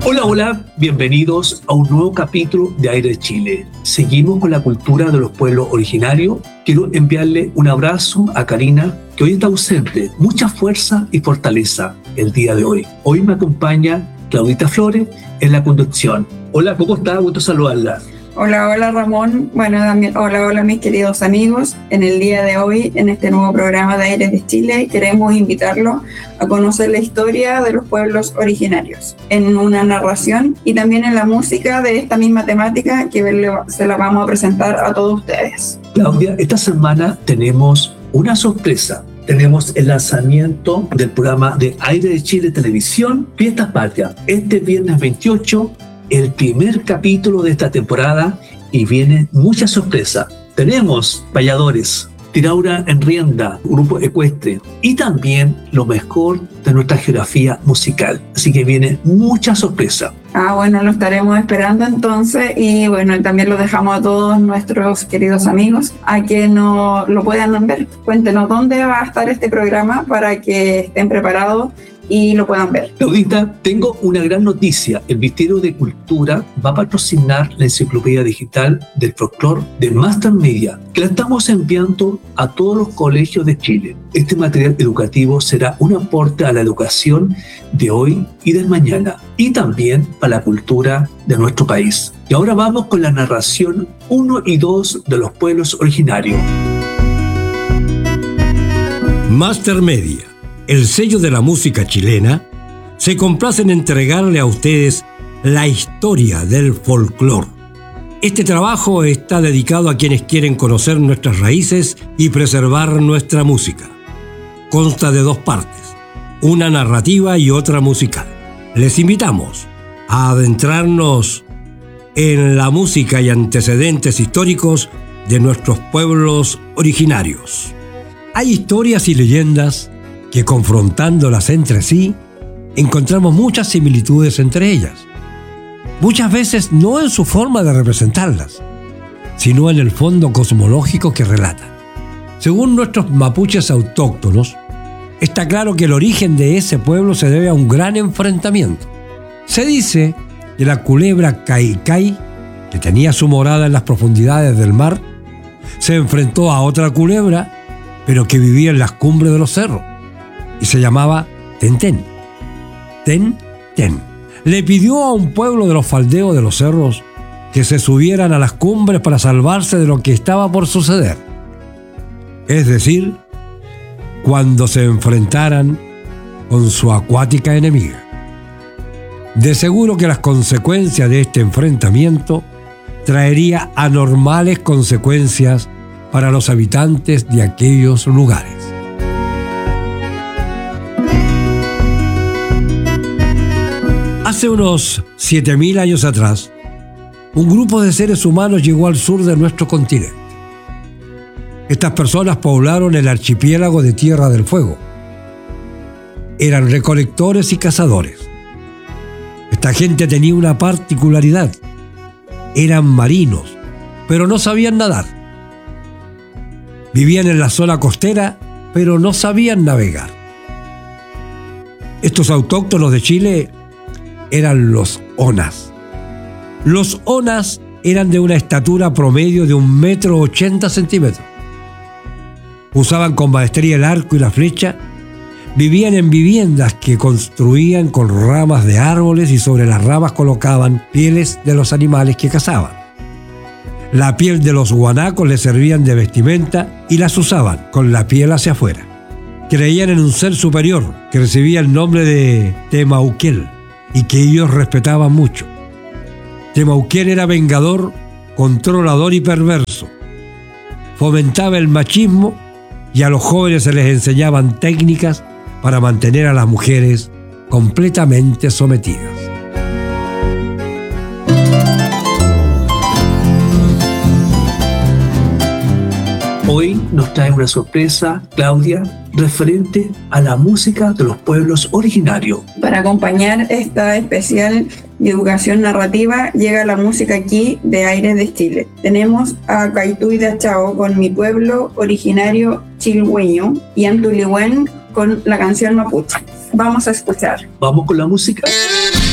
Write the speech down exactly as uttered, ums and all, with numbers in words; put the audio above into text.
Hola, hola, bienvenidos a un nuevo capítulo de Aire de Chile. Seguimos con la cultura de los pueblos originarios. Quiero enviarle un abrazo a Karina, que hoy está ausente. Mucha fuerza y fortaleza el día de hoy. Hoy me acompaña Claudita Flores en la conducción. Hola, ¿cómo está? Gusto saludarla. Hola, hola Ramón. Bueno, también hola, hola mis queridos amigos. En el día de hoy, en este nuevo programa de Aires de Chile, queremos invitarlo a conocer la historia de los pueblos originarios en una narración y también en la música de esta misma temática que se la vamos a presentar a todos ustedes. Claudia, esta semana tenemos una sorpresa. Tenemos el lanzamiento del programa de Aire de Chile Televisión, Fiestas Patrias, este viernes veintiocho, el primer capítulo de esta temporada, y viene mucha sorpresa. Tenemos payadores, tiraura en rienda, grupo ecuestre y también lo mejor de nuestra geografía musical. Así que viene mucha sorpresa. Ah, bueno, lo estaremos esperando entonces y bueno, también lo dejamos a todos nuestros queridos amigos a que no lo puedan ver. Cuéntenos dónde va a estar este programa para que estén preparados y lo puedan ver. Claudita, tengo una gran noticia. El Ministerio de Cultura va a patrocinar la enciclopedia digital del folclore de Master Media, que la estamos enviando a todos los colegios de Chile. Este material educativo será un aporte a la educación de hoy y del mañana, y también para la cultura de nuestro país. Y ahora vamos con la narración uno y dos de los pueblos originarios. Master Media, el sello de la música chilena, se complace en entregarle a ustedes la historia del folclore. Este trabajo está dedicado a quienes quieren conocer nuestras raíces y preservar nuestra música. Consta de dos partes, una narrativa y otra musical. Les invitamos a adentrarnos en la música y antecedentes históricos de nuestros pueblos originarios. Hay historias y leyendas que, confrontándolas entre sí, encontramos muchas similitudes entre ellas. Muchas veces no en su forma de representarlas, sino en el fondo cosmológico que relatan. Según nuestros mapuches autóctonos, está claro que el origen de ese pueblo se debe a un gran enfrentamiento. Se dice que la culebra Caicay, que tenía su morada en las profundidades del mar, se enfrentó a otra culebra, pero que vivía en las cumbres de los cerros, y se llamaba Tenten. Ten, ten. Le pidió a un pueblo de los faldeos de los cerros que se subieran a las cumbres para salvarse de lo que estaba por suceder. Es decir, cuando se enfrentaran con su acuática enemiga. De seguro que las consecuencias de este enfrentamiento traería anormales consecuencias para los habitantes de aquellos lugares. Hace unos siete mil años atrás, un grupo de seres humanos llegó al sur de nuestro continente. Estas personas poblaron el archipiélago de Tierra del Fuego. Eran recolectores y cazadores. Esta gente tenía una particularidad. Eran marinos, pero no sabían nadar. Vivían en la zona costera, pero no sabían navegar. Estos autóctonos de Chile eran los onas. Los onas eran de una estatura promedio de un metro ochenta centímetros. Usaban con maestría el arco y la flecha. Vivían en viviendas que construían con ramas de árboles y sobre las ramas colocaban pieles de los animales que cazaban. La piel de los guanacos les servían de vestimenta y las usaban con la piel hacia afuera. Creían en un ser superior que recibía el nombre de Temauquel y que ellos respetaban mucho. Temauquel era vengador, controlador y perverso. Fomentaba el machismo y a los jóvenes se les enseñaban técnicas para mantener a las mujeres completamente sometidas. Hoy nos trae una sorpresa, Claudia, referente a la música de los pueblos originarios. Para acompañar esta especial de educación narrativa, llega la música aquí de Aires de Chile. Tenemos a Caituy de Achao con Mi Pueblo Originario Chilhueño y Antulihuén con la canción Mapuche. Vamos a escuchar. Vamos con la música.